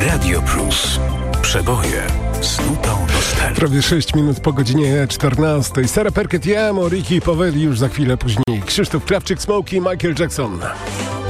Radio Plus. Przeboje z nutą nostalgii. Prawie 6 minut po godzinie 14. Sarah Perkett, Ricky Powell już za chwilę później. Krzysztof Krawczyk, Smokey, Michael Jackson.